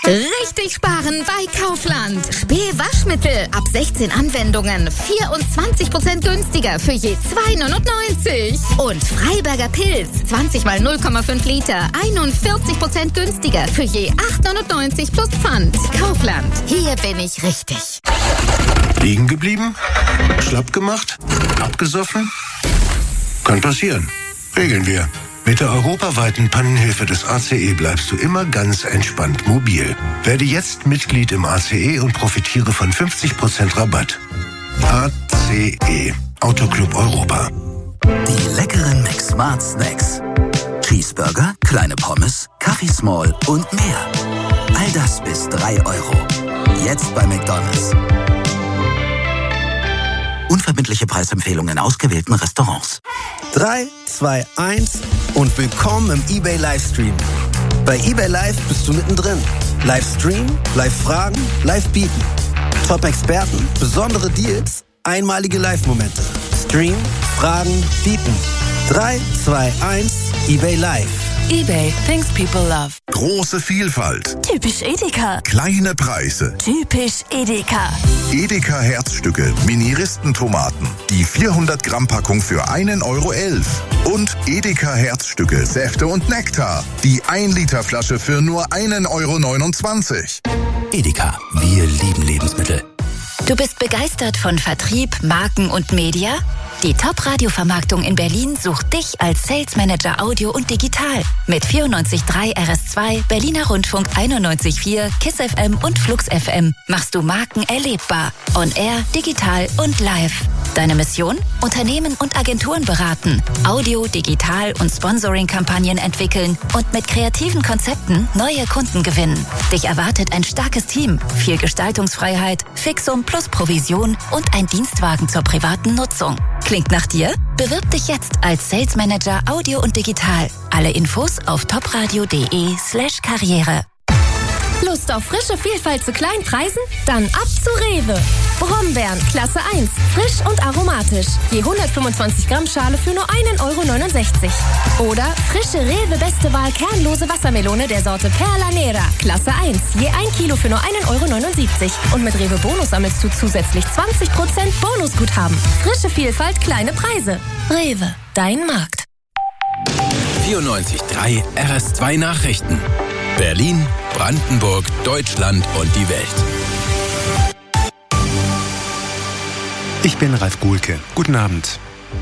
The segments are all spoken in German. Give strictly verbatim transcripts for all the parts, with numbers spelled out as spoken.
Richtig sparen bei Kaufland. Späh-Waschmittel ab sechzehn Anwendungen. vierundzwanzig Prozent günstiger für je zwei neunundneunzig. Und Freiberger Pilz. zwanzig mal null Komma fünf Liter. einundvierzig Prozent günstiger für je acht neunundneunzig plus Pfand. Kaufland. Hier bin ich richtig. Liegen geblieben? Schlapp gemacht? Abgesoffen? Kann passieren. Regeln wir. Mit der europaweiten Pannenhilfe des A C E bleibst du immer ganz entspannt mobil. Werde jetzt Mitglied im A C E und profitiere von fünfzig Prozent Rabatt. A C E. Autoclub Europa. Die leckeren McSmart Snacks. Cheeseburger, kleine Pommes, Kaffee Small und mehr. All das bis drei Euro. Jetzt bei McDonald's. Unverbindliche Preisempfehlungen in ausgewählten Restaurants. drei, zwei, eins und willkommen im eBay Livestream. Bei eBay Live bist du mittendrin. Livestream, Live-Fragen, Live-Bieten. Top-Experten, besondere Deals, einmalige Live-Momente. Stream, Fragen, Bieten. drei, zwei, eins, eBay Live. eBay, things people love. Große Vielfalt. Typisch Edeka. Kleine Preise. Typisch Edeka. Edeka Herzstücke, Mini-Ristentomaten. Die vierhundert Gramm Packung für einen Euro elf. Und Edeka Herzstücke, Säfte und Nektar. Die ein Liter Flasche für nur einen Euro neunundzwanzig. Edeka, wir lieben Lebensmittel. Du bist begeistert von Vertrieb, Marken und Media? Die Top-Radio-Vermarktung in Berlin sucht dich als Sales Manager Audio und Digital. Mit vierundneunzig Komma drei R S zwei, Berliner Rundfunk einundneunzig Komma vier, KISS F M und Flux F M machst du Marken erlebbar. On Air, digital und live. Deine Mission? Unternehmen und Agenturen beraten, Audio, Digital und Sponsoring-Kampagnen entwickeln und mit kreativen Konzepten neue Kunden gewinnen. Dich erwartet ein starkes Team, viel Gestaltungsfreiheit, Fixum plus Provision und ein Dienstwagen zur privaten Nutzung. Klingt nach dir? Bewirb dich jetzt als Sales Manager Audio und Digital. Alle Infos auf topradio.de slash Karriere. Lust auf frische Vielfalt zu kleinen Preisen? Dann ab zu Rewe. Brombeeren, Klasse eins. Frisch und aromatisch. Je hundertfünfundzwanzig Gramm Schale für nur einen Euro neunundsechzig. Oder frische Rewe Beste Wahl kernlose Wassermelone der Sorte Perla Nera. Klasse eins. Je ein Kilo für nur einen Euro neunundsiebzig. Und mit Rewe Bonus sammelst du zusätzlich zwanzig Prozent Bonusguthaben. Frische Vielfalt, kleine Preise. Rewe, dein Markt. vierundneunzig Komma drei R S zwei Nachrichten. Berlin, Brandenburg, Deutschland und die Welt. Ich bin Ralf Guhlke. Guten Abend.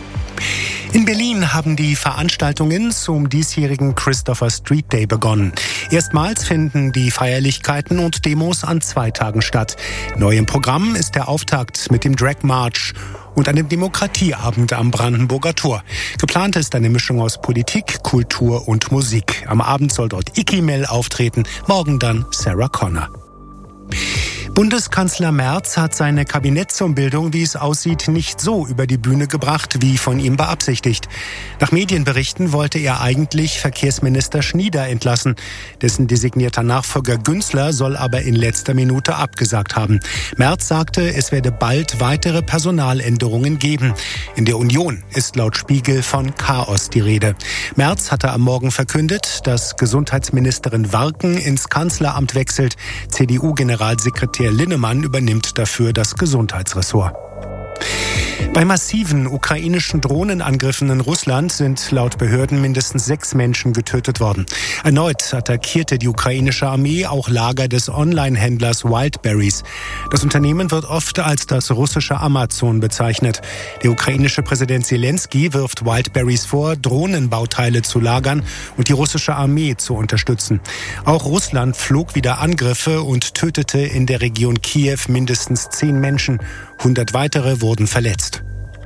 In Berlin haben die Veranstaltungen zum diesjährigen Christopher Street Day begonnen. Erstmals finden die Feierlichkeiten und Demos an zwei Tagen statt. Neu im Programm ist der Auftakt mit dem Drag March und einem Demokratieabend am Brandenburger Tor. Geplant ist eine Mischung aus Politik, Kultur und Musik. Am Abend soll dort Icky Mel auftreten, morgen dann Sarah Connor. Bundeskanzler Merz hat seine Kabinettsumbildung, wie es aussieht, nicht so über die Bühne gebracht, wie von ihm beabsichtigt. Nach Medienberichten wollte er eigentlich Verkehrsminister Schnieder entlassen. Dessen designierter Nachfolger Günzler soll aber in letzter Minute abgesagt haben. Merz sagte, es werde bald weitere Personaländerungen geben. In der Union ist laut Spiegel von Chaos die Rede. Merz hatte am Morgen verkündet, dass Gesundheitsministerin Warken ins Kanzleramt wechselt. C D U-Generalsekretär Linnemann übernimmt dafür das Gesundheitsressort. Bei massiven ukrainischen Drohnenangriffen in Russland sind laut Behörden mindestens sechs Menschen getötet worden. Erneut attackierte die ukrainische Armee auch Lager des Online-Händlers Wildberries. Das Unternehmen wird oft als das russische Amazon bezeichnet. Der ukrainische Präsident Zelensky wirft Wildberries vor, Drohnenbauteile zu lagern und die russische Armee zu unterstützen. Auch Russland flog wieder Angriffe und tötete in der Region Kiew mindestens zehn Menschen. hundert weitere wurden verletzt.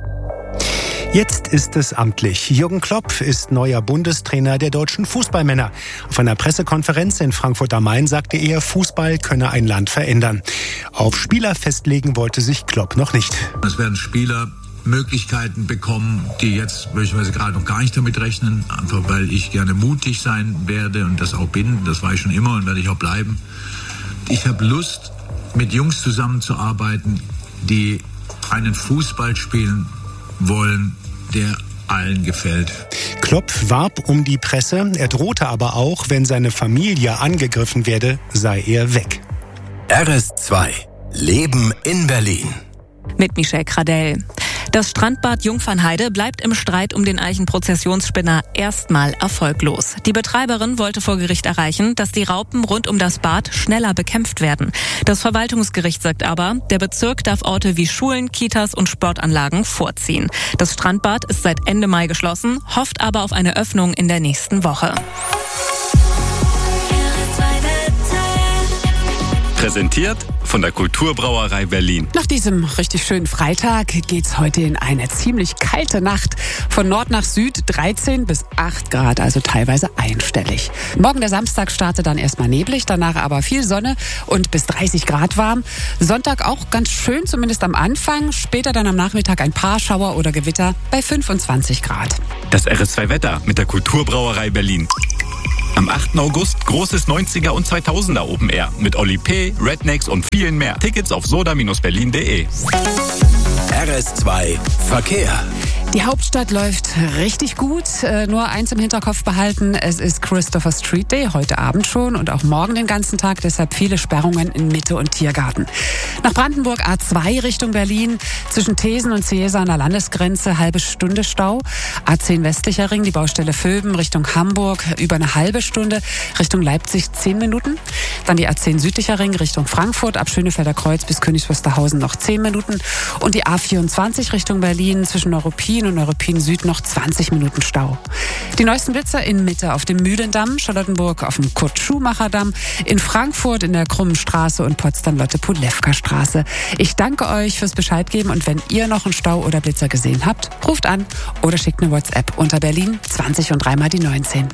Jetzt ist es amtlich. Jürgen Klopp ist neuer Bundestrainer der deutschen Fußballmänner. Auf einer Pressekonferenz in Frankfurt am Main sagte er, Fußball könne ein Land verändern. Auf Spieler festlegen wollte sich Klopp noch nicht. Es werden Spieler Möglichkeiten bekommen, die jetzt möglicherweise gerade noch gar nicht damit rechnen, einfach weil ich gerne mutig sein werde und das auch bin. Das war ich schon immer und werde ich auch bleiben. Ich habe Lust, mit Jungs zusammenzuarbeiten, die einen Fußball spielen wollen, der allen gefällt. Klopf warb um die Presse. Er drohte aber auch, wenn seine Familie angegriffen werde, sei er weg. R S zwei. Leben in Berlin. Mit Michelle Kradell. Das Strandbad Jungfernheide bleibt im Streit um den Eichenprozessionsspinner erstmal erfolglos. Die Betreiberin wollte vor Gericht erreichen, dass die Raupen rund um das Bad schneller bekämpft werden. Das Verwaltungsgericht sagt aber, der Bezirk darf Orte wie Schulen, Kitas und Sportanlagen vorziehen. Das Strandbad ist seit Ende Mai geschlossen, hofft aber auf eine Öffnung in der nächsten Woche. Präsentiert von der Kulturbrauerei Berlin. Nach diesem richtig schönen Freitag geht's heute in eine ziemlich kalte Nacht. Von Nord nach Süd dreizehn bis acht Grad, also teilweise einstellig. Morgen der Samstag startet dann erstmal neblig, danach aber viel Sonne und bis dreißig Grad warm. Sonntag auch ganz schön, zumindest am Anfang. Später dann am Nachmittag ein paar Schauer oder Gewitter bei fünfundzwanzig Grad. Das R S zwei Wetter mit der Kulturbrauerei Berlin. Am achten August großes neunziger und zweitausender Open Air mit Oli P., Rednecks und vielen mehr. Tickets auf soda Bindestrich berlin punkt de. R S zwei Verkehr. Die Hauptstadt läuft richtig gut. Äh, nur eins im Hinterkopf behalten, es ist Christopher Street Day, heute Abend schon und auch morgen den ganzen Tag. Deshalb viele Sperrungen in Mitte und Tiergarten. Nach Brandenburg A zwei Richtung Berlin, zwischen Thesen und Ciesa an der Landesgrenze, halbe Stunde Stau. A zehn westlicher Ring, die Baustelle Völben Richtung Hamburg, über eine halbe Stunde. Richtung Leipzig zehn Minuten. Dann die A zehn südlicher Ring Richtung Frankfurt, ab Schönefelder Kreuz bis Königs Wusterhausen noch zehn Minuten. Und die A vierundzwanzig Richtung Berlin, zwischen Neuruppin und Neuruppin Süd noch zwanzig Minuten Stau. Die neuesten Blitzer in Mitte auf dem Mühlendamm, Charlottenburg auf dem Kurt-Schumacher-Damm, in Frankfurt in der Krummen Straße und Potsdam-Lotte-Pudlewka-Straße. Ich danke euch fürs Bescheid geben und wenn ihr noch einen Stau oder Blitzer gesehen habt, ruft an oder schickt eine WhatsApp unter Berlin zwanzig und dreimal die neunzehn.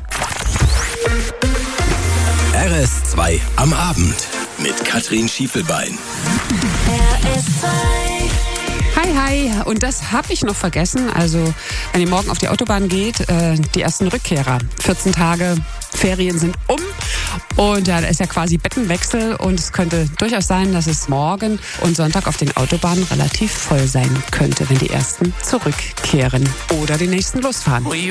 R S zwei am Abend mit Katrin Schiefelbein. R S zwei. Hi, hi. Und das habe ich noch vergessen. Also, wenn ihr morgen auf die Autobahn geht, äh, die ersten Rückkehrer. vierzehn Tage Ferien sind um. Und ja, da ist ja quasi Bettenwechsel. Und es könnte durchaus sein, dass es morgen und Sonntag auf den Autobahnen relativ voll sein könnte, wenn die ersten zurückkehren oder die nächsten losfahren.